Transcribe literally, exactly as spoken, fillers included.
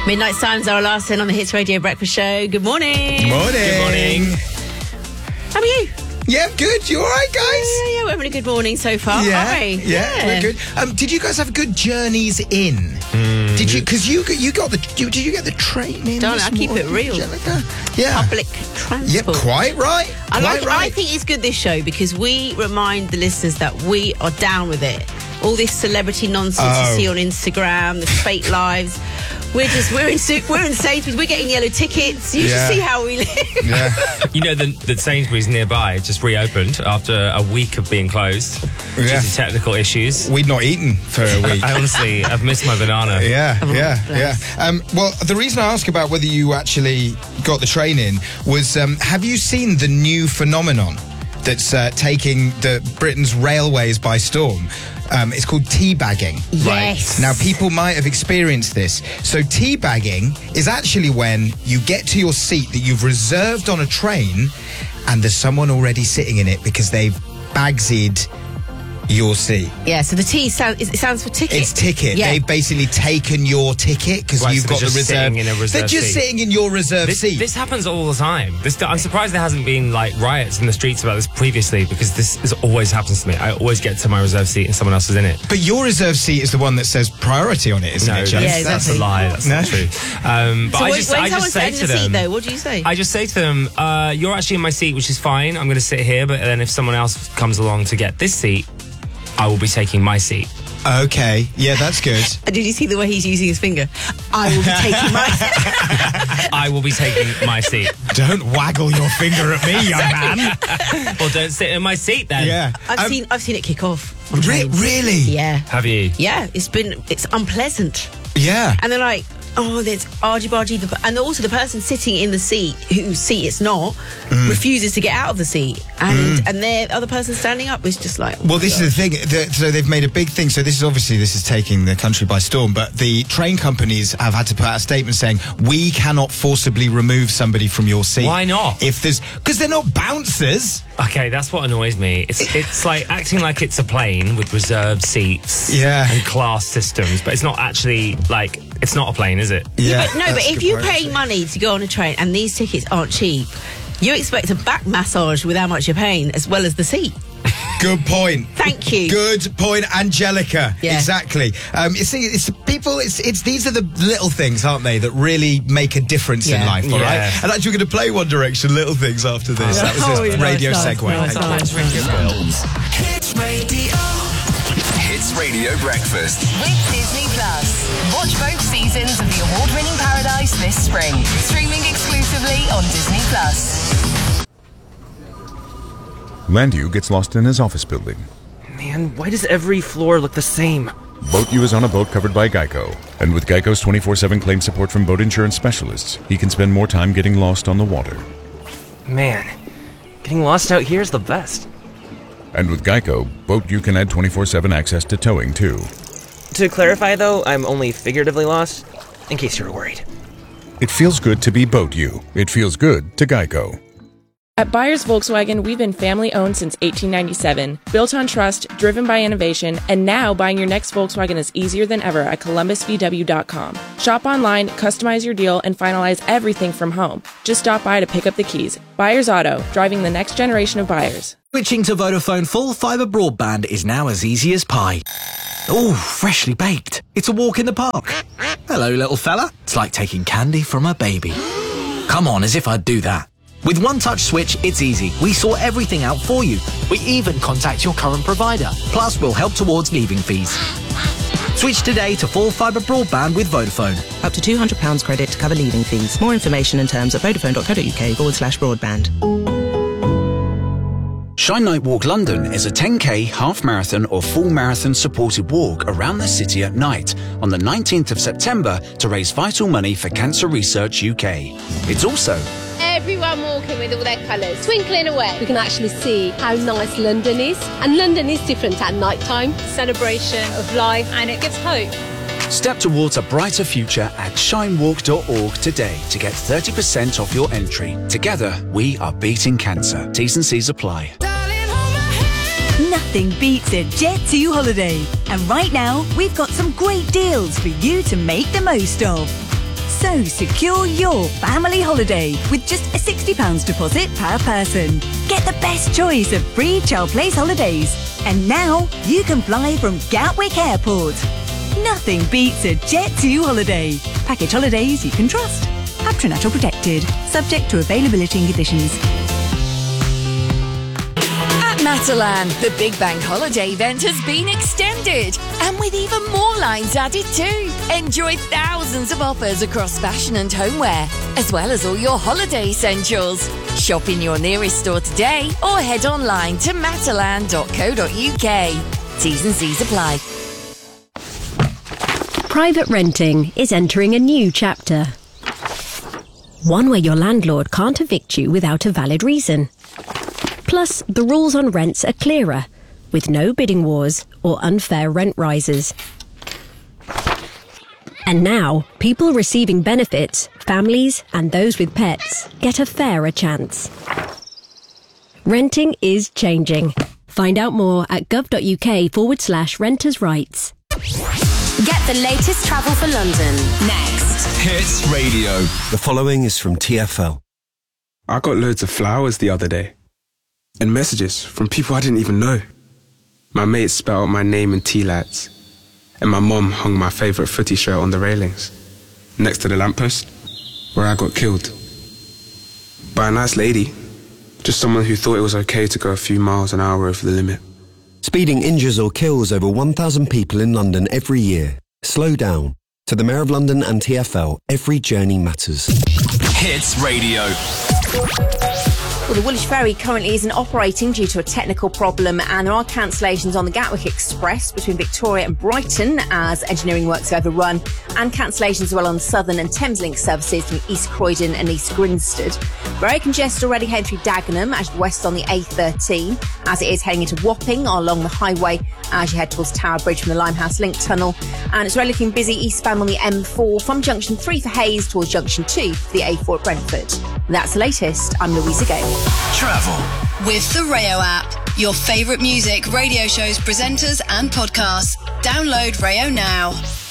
Midnight Sun, Zara Larsson on the Hits Radio Breakfast Show. Good morning. Morning. Good morning. How are you? Yeah, good. You all right, guys? Yeah, yeah, we're having a good morning so far, yeah, aren't we? Yeah, Yeah. we're good. Um, did you guys have good journeys in? Mm. Did you? Because you got- you got the. You, did you get the train in? Don't this I keep it morning, real. Angelica? Yeah. Public Yep, transport. quite right. I, Quite like, right. I think it's good, this show, because we remind the listeners that we are down with it. All this celebrity nonsense Oh. you see on Instagram, the fake lives. We're just, we're in, su- we're in Sainsbury's, we're getting yellow tickets. You Yeah. should see how we live. Yeah. You know, the, the Sainsbury's nearby just reopened after a week of being closed due Yeah. to technical issues. We'd not eaten for a week. I honestly, I've missed my banana. Yeah, Oh, yeah, yeah. bless. Um, well, the reason I ask about whether you actually got the train in was, um, have you seen the new phenomenon that's uh, taking the Britain's railways by storm? Um, it's called teabagging. Yes. Now, people might have experienced this. So, teabagging is actually when you get to your seat that you've reserved on a train and there's someone already sitting in it because they've bagsied your seat. Yeah, so the T sound, it stands for ticket. It's ticket. Yeah. They've basically taken your ticket because Right, you've so got they're the just reserve. sitting in a reserved They're just seat. sitting in your reserved This, seat. this happens all the time. This, I'm surprised there hasn't been like riots in the streets about this previously, because this is always happens to me. I always get to my reserved seat and someone else is in it. but your reserved seat is the one that says priority on it, isn't No, it, that's, Jeff? Yeah, that's exactly. a lie. That's No? not true. Um, but So I when, just, when I someone's just say in to the them, seat, though, what do you say? I just say to them, uh, you're actually in my seat, which is fine. I'm going to sit here, but then if someone else comes along to get this seat, I will be taking my seat. Okay, yeah, that's good. Did you see the way he's using his finger? I will be taking my... I will be taking my seat. Don't waggle your finger at me, young man. Well, don't sit in my seat then. Yeah. I've Um, seen I've seen it kick off. on re- trains. really? Yeah. Have you? Yeah, it's been, it's unpleasant. Yeah. And they're like, oh, there's argy-bargy. The, and also the person sitting in the seat, whose seat it's not, Mm. refuses to get out of the seat. And and the other person standing up is just like... Well, this is the thing. The, so they've made a big thing. So this is obviously this is taking the country by storm. But the train companies have had to put out a statement saying we cannot forcibly remove somebody from your seat. Why not? If there's because they're not bouncers. Okay, that's what annoys me. It's it's like acting like it's a plane with reserved seats Yeah. and class systems, but it's not actually like, it's not a plane, is it? Yeah. But no, that's but a if good you're point, paying actually. money to go on a train and these tickets aren't cheap, you expect a back massage with how much you're paying as well as the seat. Good point. Thank you. Good point, Angelica. Yeah. Exactly. Um, you see, it's people. It's it's these are the little things, aren't they, that really make a difference in Yeah. life. All right. Yeah. And actually, we're going to play One Direction, Little Things, after this. That was Oh, a yeah, radio nice, segue. nice, Thank you. nice, nice. Hits Radio. Hits Radio Breakfast. With Disney Plus. Watch both seasons of the award-winning Paradise this spring. Streaming exclusively on Disney Plus. Landu gets lost in his office building. Man, why does every floor look the same? Boat U is on a boat covered by Geico. And with Geico's twenty-four seven claim support from boat insurance specialists, he can spend more time getting lost on the water. Man, getting lost out here is the best. And with Geico, Boat U can add twenty-four seven access to towing, too. To clarify, though, I'm only figuratively lost, in case you were worried. It feels good to be Boat U. It feels good to Geico. At Byers Volkswagen, we've been family-owned since eighteen ninety-seven, built on trust, driven by innovation, and now buying your next Volkswagen is easier than ever at columbus v w dot com. Shop online, customize your deal, and finalize everything from home. Just stop by to pick up the keys. Byers Auto, driving the next generation of buyers. Switching to Vodafone full fibre broadband is now as easy as pie. Oh, freshly baked. It's a walk in the park. Hello, little fella. It's like taking candy from a baby. Come on, as if I'd do that. With One Touch Switch, it's easy. We sort everything out for you. We even contact your current provider. Plus, we'll help towards leaving fees. Switch today to full fibre broadband with Vodafone. Up to two hundred pounds credit to cover leaving fees. More information and terms at vodafone.co.uk forward slash broadband. Shine Night Walk London is a ten K, half marathon or full marathon supported walk around the city at night on the nineteenth of September to raise vital money for Cancer Research U K. It's also everyone walking with all their colours, twinkling away. We can actually see how nice London is. And London is different at night time. Celebration of life, and it gives hope. Step towards a brighter future at shine walk dot org today to get thirty percent off your entry. Together, we are beating cancer. T's and C's apply. Nothing beats a Jet two holiday. And right now, we've got some great deals for you to make the most of. So secure your family holiday with just a sixty pounds deposit per person. Get the best choice of free child place holidays. And now you can fly from Gatwick Airport. Nothing beats a Jet two holiday. Package holidays you can trust. Patronato protected. Subject to availability and conditions. At Matalan, the Big Bang Holiday event has been extended, and with even more lines added too. Enjoy thousands of offers across fashion and homeware, as well as all your holiday essentials. Shop in your nearest store today or head online to matalan dot co dot uk. T's and C's apply. Private renting is entering a new chapter. One where your landlord can't evict you without a valid reason. Plus, the rules on rents are clearer, with no bidding wars or unfair rent rises. And now, people receiving benefits, families and those with pets, get a fairer chance. Renting is changing. Find out more at gov.uk forward slash renters' rights. Get the latest travel for London next. Hits Radio. The following is from T F L. I got loads of flowers the other day. And messages from people I didn't even know. My mates spelled out my name in T-lads. And my mom hung my favourite footy shirt on the railings, next to the lamppost, where I got killed. By a nice lady. Just someone who thought it was okay to go a few miles an hour over the limit. Speeding injures or kills over one thousand people in London every year. Slow down. To the Mayor of London and T F L, every journey matters. Hits Radio. Well, the Woolwich Ferry currently isn't operating due to a technical problem, and there are cancellations on the Gatwick Express between Victoria and Brighton as engineering works are overrun, and cancellations as well on Southern and Thameslink services from East Croydon and East Grinstead. Very congested already heading through Dagenham as west on the A thirteen, as it is heading into Wapping along the highway as you head towards Tower Bridge from the Limehouse Link Tunnel, and it's really looking busy eastbound on the M four from Junction three for Hayes towards Junction two for the A four at Brentford. And that's the latest. I'm Louisa Gale. Travel with the Rayo app. Your favourite music, radio shows, presenters and podcasts. Download Rayo now.